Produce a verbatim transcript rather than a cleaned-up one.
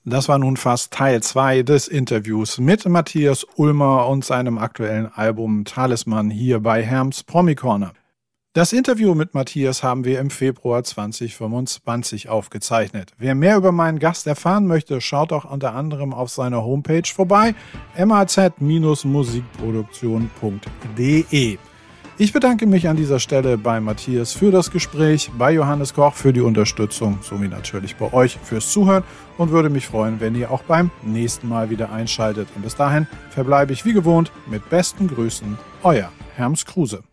Das war nun fast Teil zwei des Interviews mit Matthias Ulmer und seinem aktuellen Album Talisman hier bei Herms Promi Corner. Das Interview mit Matthias haben wir im Februar zwanzig fünfundzwanzig aufgezeichnet. Wer mehr über meinen Gast erfahren möchte, schaut auch unter anderem auf seiner Homepage vorbei, m a z Bindestrich musikproduktion punkt d e. Ich bedanke mich an dieser Stelle bei Matthias für das Gespräch, bei Johannes Koch für die Unterstützung, sowie natürlich bei euch fürs Zuhören und würde mich freuen, wenn ihr auch beim nächsten Mal wieder einschaltet. Und bis dahin verbleibe ich wie gewohnt mit besten Grüßen, euer Herms Kruse.